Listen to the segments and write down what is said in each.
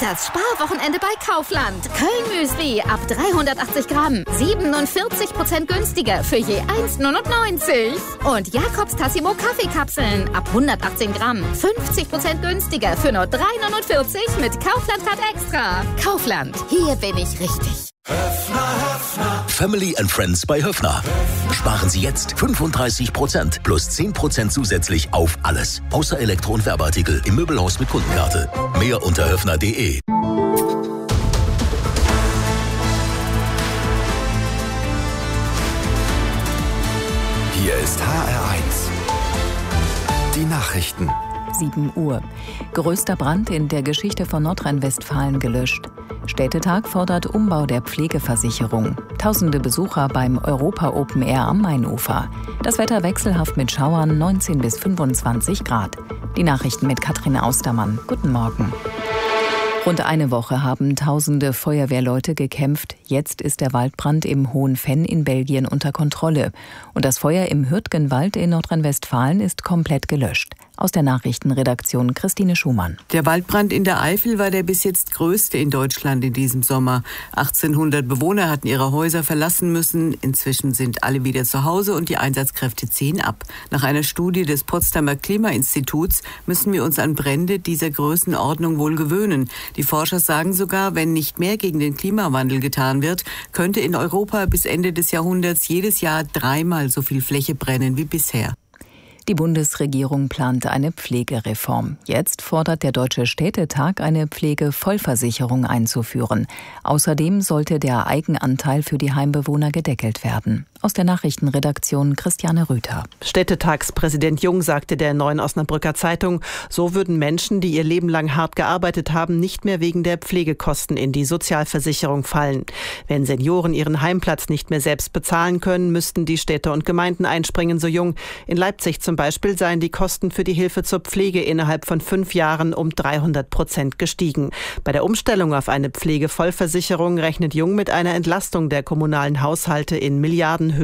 Das Sparwochenende bei Kaufland. Köln-Müsli ab 380 Gramm. 47% günstiger für je 1,99. Und Jakobs Tassimo Kaffeekapseln ab 118 Gramm. 50% günstiger für nur 3,49 mit Kaufland-Card Extra. Kaufland, hier bin ich richtig. Family and Friends bei Höffner. Sparen Sie jetzt 35% plus 10% zusätzlich auf alles. Außer Elektro- und Werbeartikel im Möbelhaus mit Kundenkarte. Mehr unter höffner.de. Hier ist HR1. Die Nachrichten. 7 Uhr. Größter Brand in der Geschichte von Nordrhein-Westfalen gelöscht. Städtetag fordert Umbau der Pflegeversicherung. Tausende Besucher beim Europa Open Air am Mainufer. Das Wetter wechselhaft mit Schauern, 19 bis 25 Grad. Die Nachrichten mit Katrin Austermann. Guten Morgen. Rund eine Woche haben tausende Feuerwehrleute gekämpft. Jetzt ist der Waldbrand im Hohen Venn in Belgien unter Kontrolle. Und das Feuer im Hürtgenwald in Nordrhein-Westfalen ist komplett gelöscht. Aus der Nachrichtenredaktion Christine Schumann. Der Waldbrand in der Eifel war der bis jetzt größte in Deutschland in diesem Sommer. 1800 Bewohner hatten ihre Häuser verlassen müssen. Inzwischen sind alle wieder zu Hause und die Einsatzkräfte ziehen ab. Nach einer Studie des Potsdamer Klimainstituts müssen wir uns an Brände dieser Größenordnung wohl gewöhnen. Die Forscher sagen sogar, wenn nicht mehr gegen den Klimawandel getan wird, könnte in Europa bis Ende des Jahrhunderts jedes Jahr 3-mal so viel Fläche brennen wie bisher. Die Bundesregierung plant eine Pflegereform. Jetzt fordert der Deutsche Städtetag, eine Pflegevollversicherung einzuführen. Außerdem sollte der Eigenanteil für die Heimbewohner gedeckelt werden. Aus der Nachrichtenredaktion Christiane Rüther. Städtetagspräsident Jung sagte der Neuen Osnabrücker Zeitung, so würden Menschen, die ihr Leben lang hart gearbeitet haben, nicht mehr wegen der Pflegekosten in die Sozialversicherung fallen. Wenn Senioren ihren Heimplatz nicht mehr selbst bezahlen können, müssten die Städte und Gemeinden einspringen, so Jung. In Leipzig zum Beispiel seien die Kosten für die Hilfe zur Pflege innerhalb von 5 Jahren um 300% gestiegen. Bei der Umstellung auf eine Pflegevollversicherung rechnet Jung mit einer Entlastung der kommunalen Haushalte in Milliardenhöhe.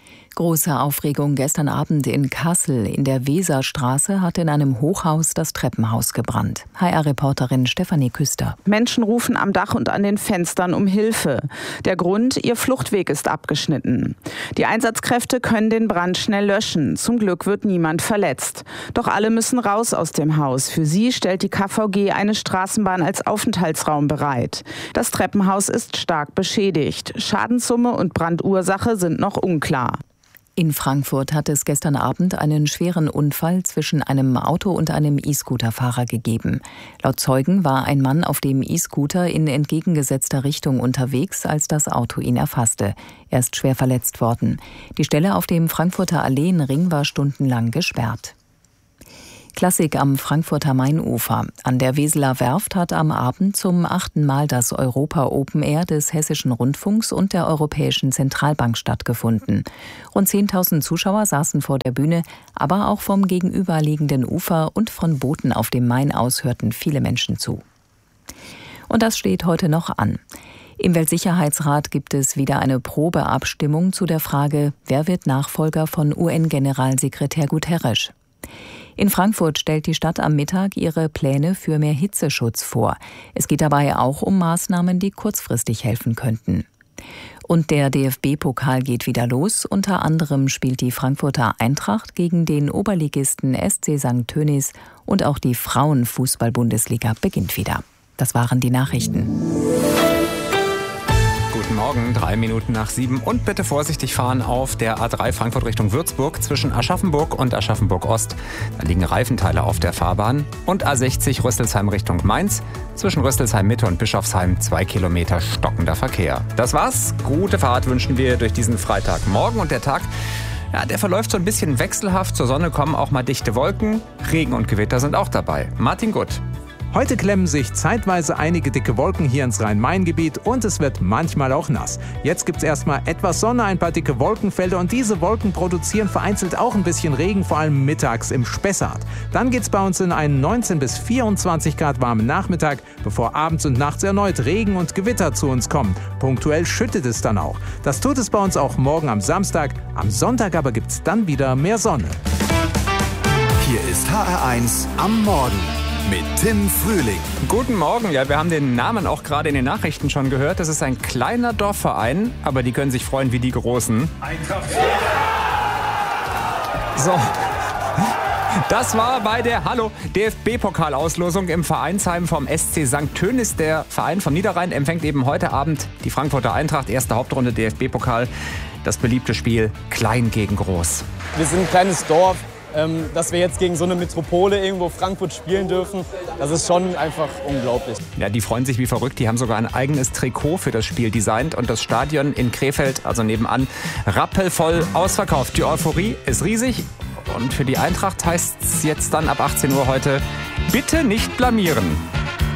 Große Aufregung gestern Abend in Kassel. In der Weserstraße hat in einem Hochhaus das Treppenhaus gebrannt. HR-Reporterin Stefanie Küster. Menschen rufen am Dach und an den Fenstern um Hilfe. Der Grund, ihr Fluchtweg ist abgeschnitten. Die Einsatzkräfte können den Brand schnell löschen. Zum Glück wird niemand verletzt. Doch alle müssen raus aus dem Haus. Für sie stellt die KVG eine Straßenbahn als Aufenthaltsraum bereit. Das Treppenhaus ist stark beschädigt. Schadenssumme und Brandursache sind noch unklar. In Frankfurt hat es gestern Abend einen schweren Unfall zwischen einem Auto und einem E-Scooter-Fahrer gegeben. Laut Zeugen war ein Mann auf dem E-Scooter in entgegengesetzter Richtung unterwegs, als das Auto ihn erfasste. Er ist schwer verletzt worden. Die Stelle auf dem Frankfurter Alleenring war stundenlang gesperrt. Klassik am Frankfurter Mainufer. An der Weseler Werft hat am Abend zum 8. Mal das Europa Open Air des Hessischen Rundfunks und der Europäischen Zentralbank stattgefunden. Rund 10.000 Zuschauer saßen vor der Bühne, aber auch vom gegenüberliegenden Ufer und von Booten auf dem Main aus hörten viele Menschen zu. Und das steht heute noch an. Im Weltsicherheitsrat gibt es wieder eine Probeabstimmung zu der Frage, wer wird Nachfolger von UN-Generalsekretär Guterres. In Frankfurt stellt die Stadt am Mittag ihre Pläne für mehr Hitzeschutz vor. Es geht dabei auch um Maßnahmen, die kurzfristig helfen könnten. Und der DFB-Pokal geht wieder los. Unter anderem spielt die Frankfurter Eintracht gegen den Oberligisten SC St. Tönnies und auch die Frauenfußball-Bundesliga beginnt wieder. Das waren die Nachrichten. Guten Morgen, 3 Minuten nach 7 und bitte vorsichtig fahren auf der A3 Frankfurt Richtung Würzburg zwischen Aschaffenburg und Aschaffenburg-Ost. Da liegen Reifenteile auf der Fahrbahn. Und A60 Rüsselsheim Richtung Mainz zwischen Rüsselsheim-Mitte und Bischofsheim 2 Kilometer stockender Verkehr. Das war's. Gute Fahrt wünschen wir durch diesen Freitagmorgen und der Tag. Ja, der verläuft so ein bisschen wechselhaft. Zur Sonne kommen auch mal dichte Wolken. Regen und Gewitter sind auch dabei. Martin Gutt. Heute klemmen sich zeitweise einige dicke Wolken hier ins Rhein-Main-Gebiet und es wird manchmal auch nass. Jetzt gibt's erstmal etwas Sonne, ein paar dicke Wolkenfelder und diese Wolken produzieren vereinzelt auch ein bisschen Regen, vor allem mittags im Spessart. Dann geht's bei uns in einen 19 bis 24 Grad warmen Nachmittag, bevor abends und nachts erneut Regen und Gewitter zu uns kommen. Punktuell schüttet es dann auch. Das tut es bei uns auch morgen am Samstag. Am Sonntag aber gibt's dann wieder mehr Sonne. Hier ist HR1 am Morgen. mit Tim Frühling. Guten Morgen, ja, wir haben den Namen auch gerade in den Nachrichten schon gehört. Das ist ein kleiner Dorfverein, aber die können sich freuen wie die Großen. Eintracht. So. Das war bei der DFB-Pokalauslosung im Vereinsheim vom SC St. Tönis. Der Verein vom Niederrhein empfängt eben heute Abend die Frankfurter Eintracht. Erste Hauptrunde DFB-Pokal. Das beliebte Spiel klein gegen groß. Wir sind ein kleines Dorf. Dass wir jetzt gegen so eine Metropole irgendwo Frankfurt spielen dürfen, das ist schon einfach unglaublich. Ja, die freuen sich wie verrückt. Die haben sogar ein eigenes Trikot für das Spiel designt. Und das Stadion in Krefeld, also nebenan, rappelvoll ausverkauft. Die Euphorie ist riesig. Und für die Eintracht heißt es jetzt dann ab 18 Uhr heute, bitte nicht blamieren.